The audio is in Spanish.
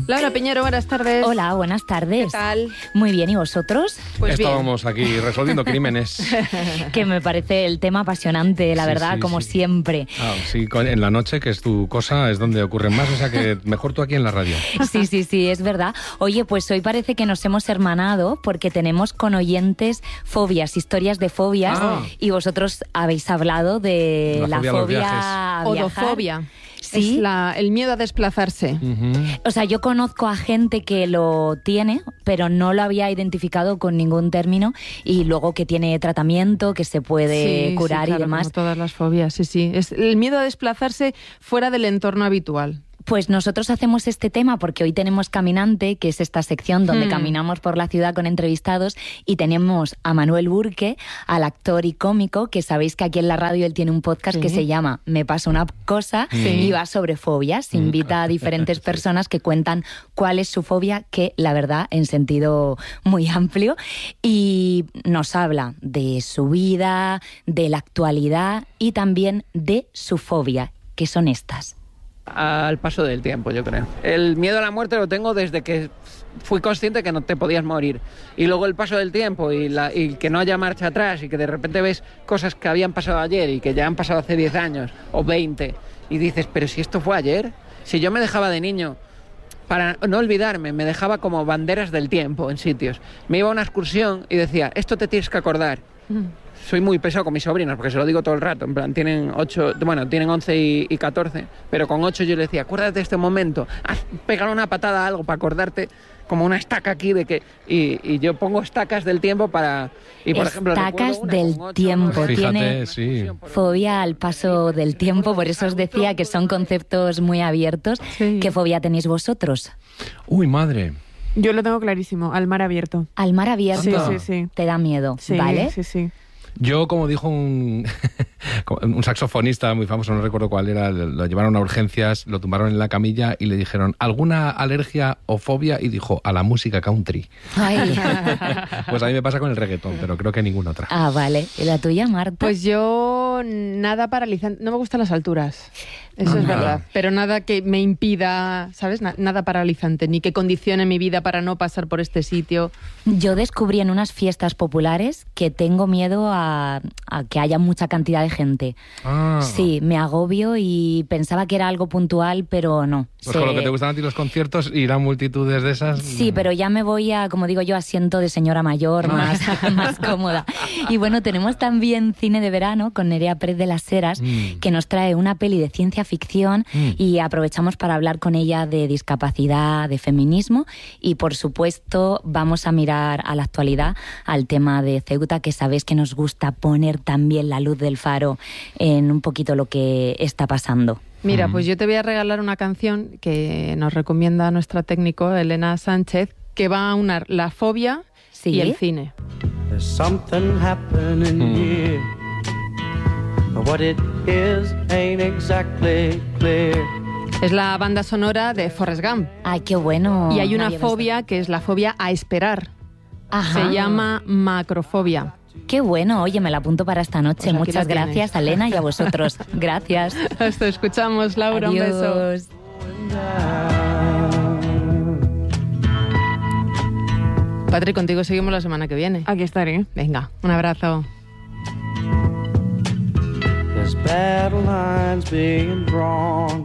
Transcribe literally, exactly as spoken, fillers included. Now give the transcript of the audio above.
Laura Piñero, buenas tardes. Hola, buenas tardes. ¿Qué tal? Muy bien, ¿y vosotros? Pues Estábamos bien. aquí resolviendo crímenes. Que me parece el tema apasionante, la Sí, verdad, sí, como sí. siempre. Ah, sí, con- en la noche, que es tu cosa, es donde ocurren más, o sea que mejor tú aquí en la radio. Sí, sí, sí, es verdad. Oye, pues hoy parece que nos hemos hermanado porque tenemos con oyentes fobias, historias de fobias, Ah. y vosotros habéis hablado de La la fobia a los fobia viajes. a viajar. Odofobia. Sí. Es la, el miedo a desplazarse. Ujú. O sea, yo conozco a gente que lo tiene, pero no lo había identificado con ningún término, y luego que tiene tratamiento, que se puede Sí, curar sí, claro, y demás. como todas las fobias, sí, sí. Es el miedo a desplazarse fuera del entorno habitual. Pues nosotros hacemos este tema porque hoy tenemos Caminante, que es esta sección donde Hmm. caminamos por la ciudad con entrevistados, y tenemos a Manuel Burke, al actor y cómico, que sabéis que aquí en la radio él tiene un podcast Sí. que se llama Me pasa una cosa, Sí. y va sobre fobias. Invita a diferentes personas que cuentan cuál es su fobia, que la verdad en sentido muy amplio, y nos habla de su vida, de la actualidad y también de su fobia, que son estas. Al paso del tiempo, yo creo. El miedo a la muerte lo tengo desde que fui consciente que no te podías morir. Y luego el paso del tiempo y, la, y que no haya marcha atrás, y que de repente ves cosas que habían pasado ayer y que ya han pasado hace diez años o veinte, y dices, pero si esto fue ayer, si yo me dejaba de niño, para no olvidarme, me dejaba como banderas del tiempo en sitios. Me iba a una excursión y decía, esto te tienes que acordar. Soy muy pesado con mis sobrinos porque se lo digo todo el rato. En plan, tienen ocho, bueno, tienen once y, y catorce, pero con ocho yo le decía, acuérdate de este momento, haz, pégale una patada a algo para acordarte, como una estaca aquí de que... Y, y yo pongo estacas del tiempo para... Y por ejemplo, Estacas recuerdo una del con ocho, tiempo. nueve, Fíjate, Tiene sí. fobia al paso del tiempo, por eso os decía que son conceptos muy abiertos. Sí. ¿Qué fobia tenéis vosotros? Uy, madre. Yo lo tengo clarísimo, al mar abierto. Al mar abierto. Sí, Anda. sí, sí. Te da miedo, Sí, ¿vale? sí, sí. Yo, como dijo un, un saxofonista muy famoso, no recuerdo cuál era, lo llevaron a urgencias, lo tumbaron en la camilla y le dijeron, ¿alguna alergia o fobia? Y dijo, a la música country. Ay. Pues a mí me pasa con el reggaetón, pero creo que ninguna otra. Ah, vale. ¿Y la tuya, Marta? Pues yo nada paralizante. No me gustan las alturas. Eso es Anda. verdad. Pero nada que me impida, ¿sabes? Na- nada paralizante, ni que condicione mi vida para no pasar por este sitio. Yo descubrí en unas fiestas populares que tengo miedo a, a que haya mucha cantidad de gente. Ah. Sí, me agobio y pensaba que era algo puntual, pero no. Pues Se- con lo que te gustan a ti los conciertos, ir a multitudes de esas... Sí, pero ya me voy a, como digo yo, asiento de señora mayor, más, más cómoda. Y bueno, tenemos también cine de verano con Nerea Pérez de las Heras, Mm. que nos trae una peli de ciencia ficción, Mm. y aprovechamos para hablar con ella de discapacidad, de feminismo, y por supuesto vamos a mirar a la actualidad, al tema de Ceuta, que sabéis que nos gusta poner también la luz del faro en un poquito lo que está pasando. Mira, Mm. pues yo te voy a regalar una canción que nos recomienda nuestra técnico, Elena Sánchez, que va a unar la fobia Sí. y el cine. There's something happening Hmm. here. But what it is ain't exactly clear. Es la banda sonora de Forrest Gump. Ay, qué bueno. Y hay una Nadie lo fobia que es la fobia a esperar. Ajá. Se llama macrofobia. Qué bueno, oye, me la apunto para esta noche. Pues aquí Muchas la tienes. gracias, Elena, y a vosotros. Gracias. Hasta escuchamos, Laura, un beso. Adiós. Patri, contigo seguimos la semana que viene. Aquí estaré. Venga, un abrazo. There's battle lines being drawn